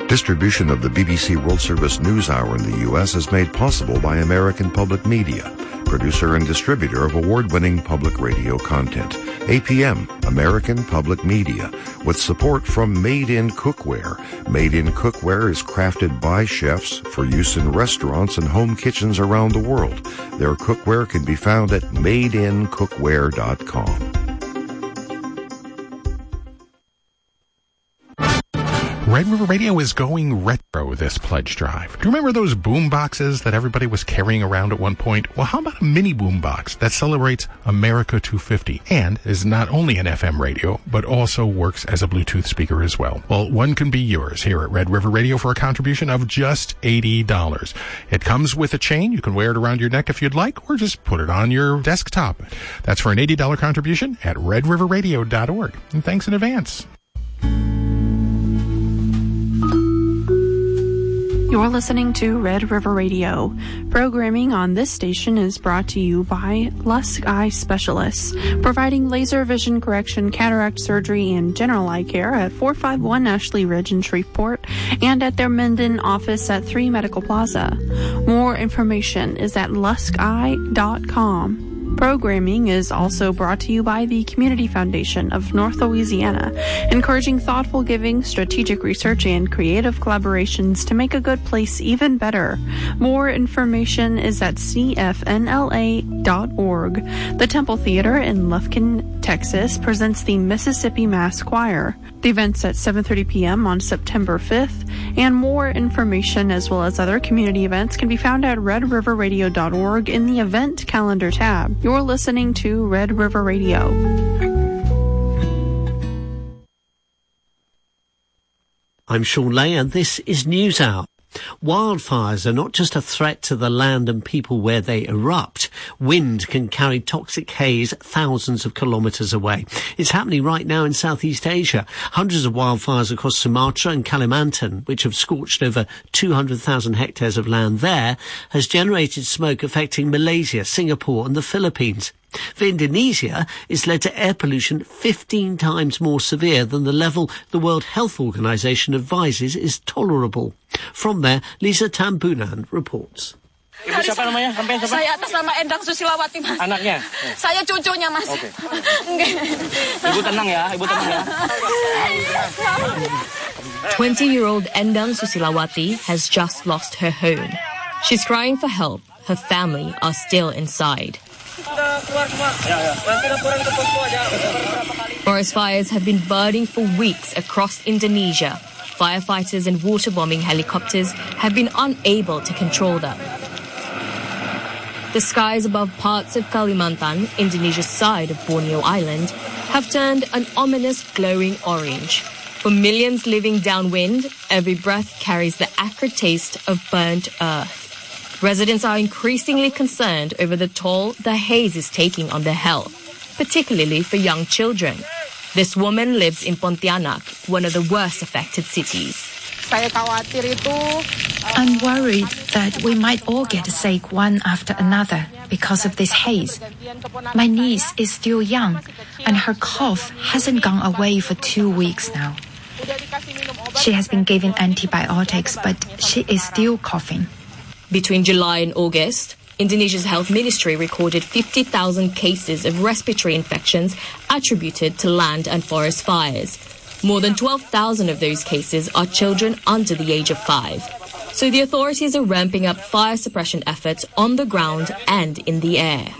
Distribution of the BBC World Service News Hour in the U.S. is made possible by American Public Media, producer and distributor of award-winning public radio content. APM, American Public Media, with support from Made in Cookware. Made in Cookware is crafted by chefs for use in restaurants and home kitchens around the world. Their cookware can be found at madeincookware.com. Red River Radio is going retro this pledge drive. Do you remember those boom boxes that everybody was carrying around at one point? Well, how about a mini boom box that celebrates America 250 and is not only an FM radio, but also works as a Bluetooth speaker as well? Well, one can be yours here at Red River Radio for a contribution of just $80. It comes with a chain. You can wear it around your neck if you'd like, or just put it on your desktop. That's for an $80 contribution at redriverradio.org. And thanks in advance. You're listening to Red River Radio. Programming on this station is brought to you by Lusk Eye Specialists, providing laser vision correction, cataract surgery, and general eye care at 451 Ashley Ridge in Shreveport and at their Menden office at 3 Medical Plaza. More information is at luskeye.com. Programming is also brought to you by the Community Foundation of North Louisiana, encouraging thoughtful giving, strategic research, and creative collaborations to make a good place even better. More information is at cfnla.org. The Temple Theater in Lufkin, Texas presents the Mississippi Mass Choir. The event's at 7:30 p.m. on September 5th, and more information as well as other community events can be found at redriverradio.org in the event calendar tab. You're listening to Red River Radio. I'm Sean Lay, and this is News Hour. Wildfires are not just a threat to the land and people where they erupt. Wind can carry toxic haze thousands of kilometres away. It's happening right now in Southeast Asia. Hundreds of wildfires across Sumatra and Kalimantan, which have scorched over 200,000 hectares of land there, has generated smoke affecting Malaysia, Singapore and the Philippines. For Indonesia, it's led to air pollution 15 times more severe than the level the World Health Organization advises is tolerable. From there, Lisa Tambunan reports. Ibu siapa namanya? Sampai siapa? Saya atas nama Endang Susilawati, Mas. Anaknya? Saya cucunya, Mas. Oke. Ibu tenang ya, Ibu tenang ya. 20-year-old Endang Susilawati has just lost her home. She's crying for help. Her family are still inside. Forest fires have been burning for weeks across Indonesia. Firefighters and waterbombing helicopters have been unable to control them. The skies above parts of Kalimantan, Indonesia's side of Borneo Island, have turned an ominous glowing orange. For millions living downwind, every breath carries the acrid taste of burnt earth. Residents are increasingly concerned over the toll the haze is taking on their health, particularly for young children. This woman lives in Pontianak, one of the worst affected cities. I'm worried that we might all get sick one after another because of this haze. My niece is still young, and her cough hasn't gone away for 2 weeks now. She has been given antibiotics, but she is still coughing. Between July and August, Indonesia's health ministry recorded 50,000 cases of respiratory infections attributed to land and forest fires. More than 12,000 of those cases are children under the age of 5. So the authorities are ramping up fire suppression efforts on the ground and in the air.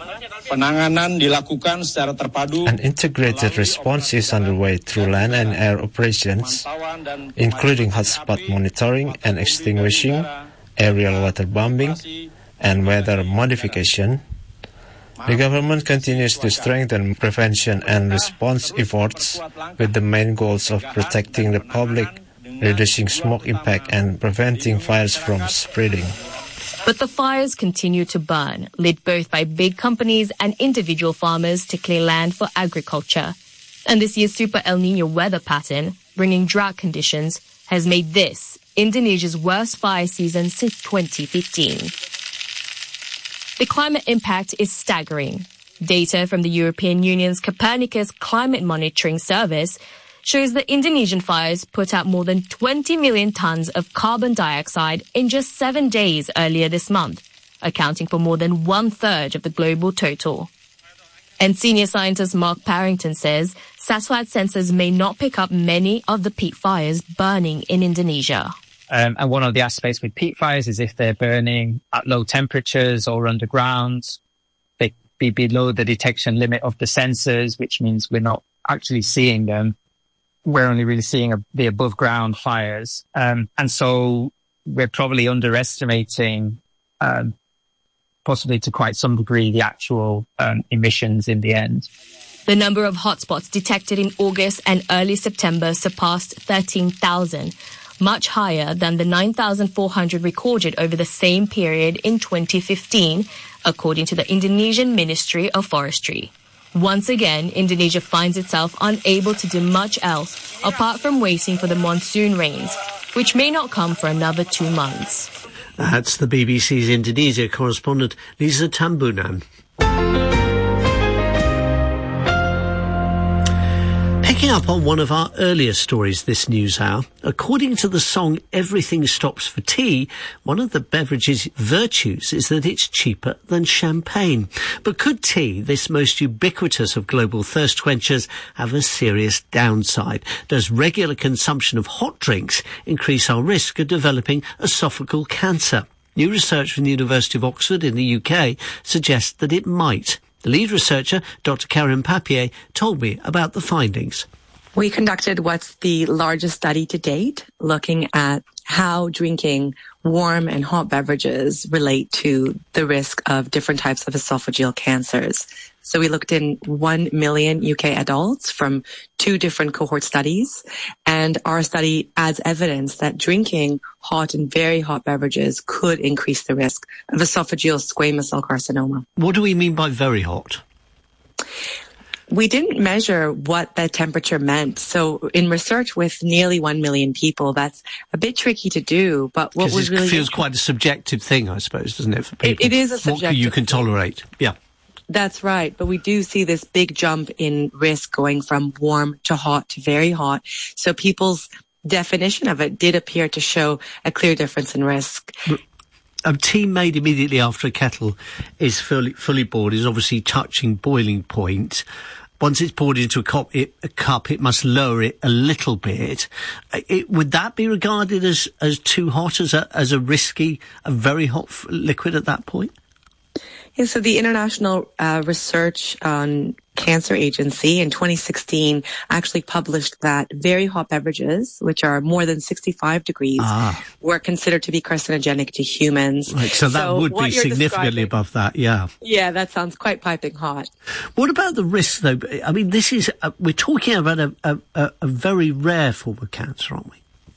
An integrated response is underway through land and air operations, including hotspot monitoring and extinguishing, aerial waterbombing, and weather modification. The government continues to strengthen prevention and response efforts with the main goals of protecting the public, reducing smoke impact, and preventing fires from spreading. But the fires continue to burn, lit both by big companies and individual farmers to clear land for agriculture. And this year's Super El Niño weather pattern, bringing drought conditions, has made this Indonesia's worst fire season since 2015. The climate impact is staggering. Data from the European Union's Copernicus Climate Monitoring Service shows that Indonesian fires put out more than 20 million tons of carbon dioxide in just 7 days earlier this month, accounting for more than 1/3 of the global total. And senior scientist Mark Parrington says satellite sensors may not pick up many of the peat fires burning in Indonesia. And one of the aspects with peat fires is if they're burning at low temperatures or underground, they be below the detection limit of the sensors, which means we're not actually seeing them. We're only really seeing the above ground fires. And so we're probably underestimating, possibly to quite some degree, the actual emissions in the end. The number of hotspots detected in August and early September surpassed 13,000, much higher than the 9,400 recorded over the same period in 2015, according to the Indonesian Ministry of Forestry. Once again, Indonesia finds itself unable to do much else apart from waiting for the monsoon rains, which may not come for another 2 months. That's the BBC's Indonesia correspondent, Lisa Tambunan. Picking up on one of our earlier stories this news hour, according to the song Everything Stops for Tea, one of the beverage's virtues is that it's cheaper than champagne. But could tea, this most ubiquitous of global thirst quenchers, have a serious downside? Does regular consumption of hot drinks increase our risk of developing esophageal cancer? New research from the University of Oxford in the UK suggests that it might. The lead researcher, Dr. Karen Papier, told me about the findings. We conducted what's the largest study to date, looking at how drinking warm and hot beverages relate to the risk of different types of esophageal cancers. So we looked in 1 million UK adults from 2 different cohort studies, and our study adds evidence that drinking hot and very hot beverages could increase the risk of esophageal squamous cell carcinoma. What do we mean by very hot? We didn't measure what that temperature meant. So in research with nearly 1 million people, that's a bit tricky to do. But what was really... It feels quite a subjective thing, I suppose, doesn't it, for people? It is a subjective What you can tolerate, yeah. That's right. But we do see this big jump in risk going from warm to hot to very hot. So people's definition of it did appear to show a clear difference in risk. Tea made immediately after a kettle is fully boiled, is obviously touching boiling point. Once it's poured into a cup, it must lower it a little bit. Would that be regarded as too hot, as a risky, a very hot liquid at that point? Yeah, so the International Research on Cancer Agency in 2016 actually published that very hot beverages, which are more than 65 degrees, were considered to be carcinogenic to humans. Right, so that would be significantly above that, yeah. Yeah, that sounds quite piping hot. What about the risk, though? I mean, this is, we're talking about a very rare form of cancer, aren't we?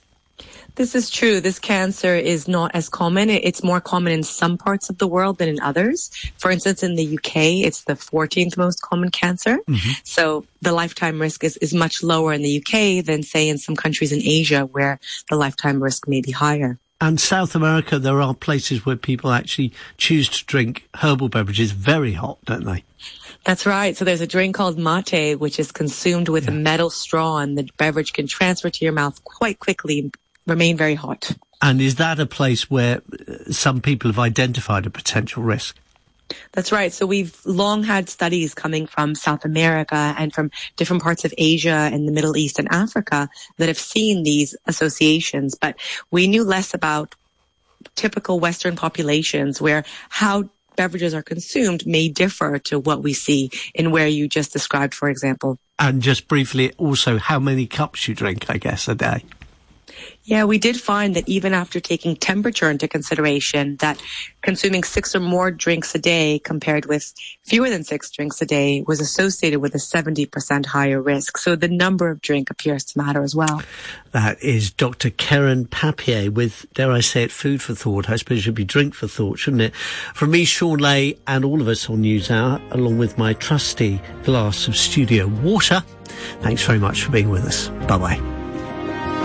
This is true. This cancer is not as common. It's more common in some parts of the world than in others. For instance, in the UK, it's the 14th most common cancer. Mm-hmm. So the lifetime risk is much lower in the UK than, say, in some countries in Asia where the lifetime risk may be higher. And South America, there are places where people actually choose to drink herbal beverages very hot, don't they? That's right. So there's a drink called mate, which is consumed with a metal straw, and the beverage can transfer to your mouth quite quickly, remain very hot. And is that a place where some people have identified a potential risk? That's right. So we've long had studies coming from South America and from different parts of Asia and the Middle East and Africa that have seen these associations, but we knew less about typical Western populations where how beverages are consumed may differ to what we see in where you just described, for example. And just briefly, also how many cups you drink, I guess, a day? Yeah, we did find that even after taking temperature into consideration, that consuming 6 or more drinks a day compared with fewer than 6 drinks a day was associated with a 70% higher risk. So the number of drink appears to matter as well. That is Dr. Karen Papier with, dare I say it, food for thought. I suppose it should be drink for thought, shouldn't it? From me, Sean Lay, and all of us on NewsHour, along with my trusty glass of studio water, thanks very much for being with us. Bye-bye.